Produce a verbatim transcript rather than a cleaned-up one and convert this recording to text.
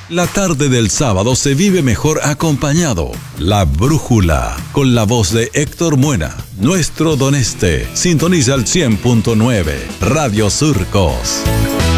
La tarde del sábado se vive mejor acompañado. La Brújula, con la voz de Héctor Muena. Nuestro Don Este. Sintoniza el cien punto nueve. Radio Surcos.